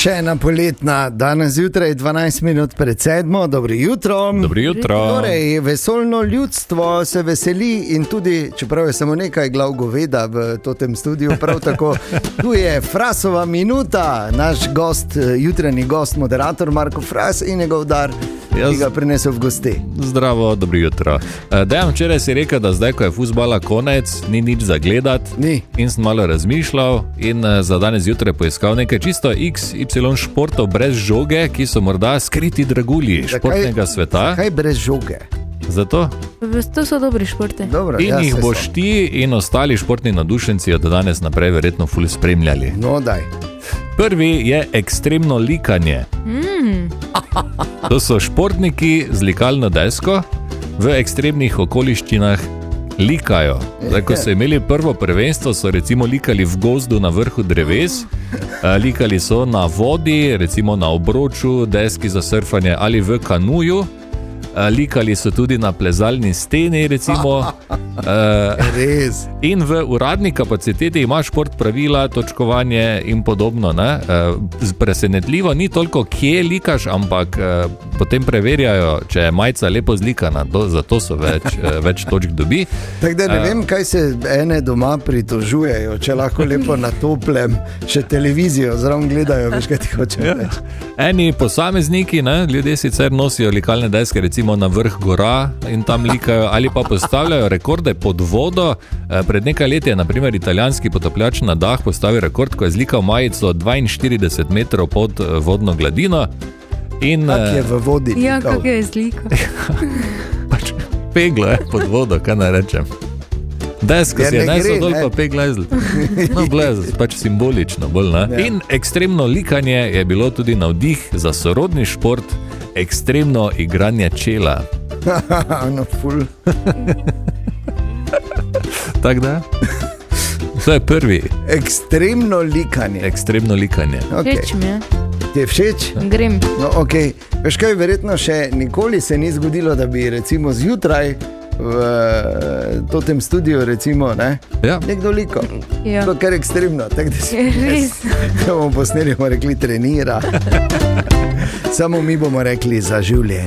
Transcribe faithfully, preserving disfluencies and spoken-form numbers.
Še ena poletna, danes zjutraj dvanajst minut pred sedmo, dobro jutro. Dobro jutro. Torej, vesoljno ljudstvo se veseli in tudi, čeprav je samo nekaj glav goveda v tem studiu, prav tako, tu je Frasova minuta, naš gost, jutranji gost, moderator Marko Fras in njegov dar, Jaz... ki ga prinesel v gosti. Zdravo, dobro jutro. Dejan, včeraj si rekel, da zdaj, ko je fuzbala konec, ni nič za gledat. Ni. In sem malo razmišljal in za danes jutraj poiskal nekaj čisto iks ipsilon športov brez žoge, ki so morda skriti dragulji športnega sveta. Zakaj brez žoge? Zato? To so dobri športi. Dobro, in ja, jih boš ti in ostali športni nadušenci od danes naprej verjetno ful spremljali. No, daj. Prvi je ekstremno likanje. Mm. To so športniki z likalno desko v ekstremnih okoliščinah likajo. Zdaj, ko so imeli prvo prvenstvo, so recimo likali v gozdu na vrhu dreves, likali so na vodi, recimo na obroču, deski za surfanje ali v kanuju, likali so tudi na plezalni steni, recimo. Res. In v uradni kapaciteti ima šport pravila, točkovanje in podobno. Ne? Presenetljivo ni toliko, kje likaš, ampak potem preverjajo, če je majica lepo zlikana, zato so več, več točk dobi. Tako da ne vem, kaj se ene doma pritožujejo, če lahko lepo na toplem še televizijo zraven gledajo, veš, kaj ti hoče reči. Eni posamezniki, ne, ljudje sicer nosijo likalne deske, recimo na vrh gora in tam likajo ali pa postavljajo rekorde pod vodo. Pred nekaj leti je na primer italijanski potapljač na dah postavil rekord, ko je zlikal majico dvainštirideset metrov pod vodno gladino. In, kak je v vodi? Ja, kak je zlikal? Pač peglo je pod vodo, kaj naj rečem. Desko si je nesel dol, pa pegla je zl. No, blez, pač simbolično bolj, ne? Ja. In ekstremno likanje je bilo tudi navdih za sorodni šport, ekstremno igranje čela. No, ful. Tak da? To je prvi. Ekstremno likanje. Ekstremno likanje. Okay. Všeč mi je. Ti je všeč? Grem. No, okej. Okay. Veš kaj, verjetno še nikoli se ni zgodilo, da bi recimo zjutraj v tem studiu, recimo, ne? Ja. Nekdo liko. Ja. To je kar ekstremno. Tak, da si Res. Da bomo posneli, bomo rekli trenira. Samo mi bomo rekli za življenje.